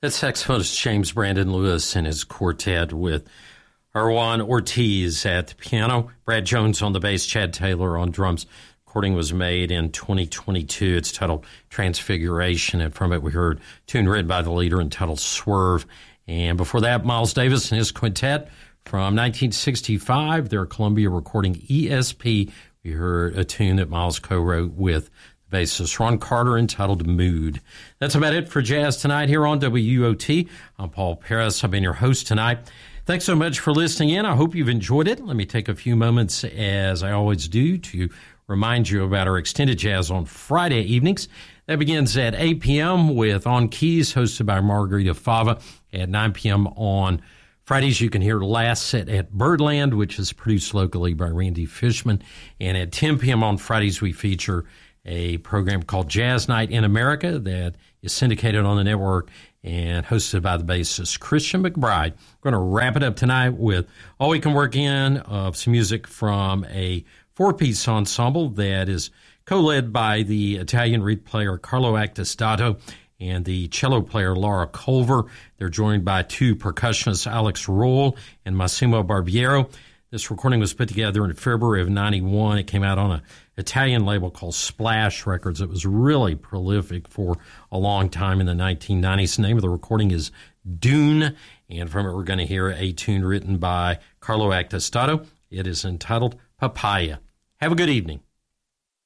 That saxophonist James Brandon Lewis and his quartet with Erwan Ortiz at the piano, Brad Jones on the bass, Chad Taylor on drums. Recording was made in 2022. It's titled Transfiguration, and from it we heard a tune written by the leader entitled Swerve. And before that, Miles Davis and his quintet from 1965, their Columbia recording ESP. We heard a tune that Miles co-wrote with bassist Ron Carter entitled Mood. That's about it for Jazz Tonight here on WOT. I'm Paul Paris. I've been your host tonight. Thanks so much for listening in. I hope you've enjoyed it. Let me take a few moments, as I always do, to remind you about our extended jazz on Friday evenings. That begins at 8 p.m. with On Keys, hosted by Margarita Fava. At 9 p.m. on Fridays, you can hear Last Set at Birdland, which is produced locally by Randy Fishman. And at 10 p.m. on Fridays, we feature a program called Jazz Night in America that is syndicated on the network and hosted by the bassist Christian McBride. We're going to wrap it up tonight with all we can work in of some music from a four-piece ensemble that is co-led by the Italian reed player Carlo Actistato and the cello player Laura Culver. They're joined by two percussionists, Alex Roll and Massimo Barbiero. This recording was put together in February of 91. It came out on an Italian label called Splash Records. It was really prolific for a long time in the 1990s. The name of the recording is Dune, and from it we're going to hear a tune written by Carlo Actistato. It is entitled Papaya. Have a good evening.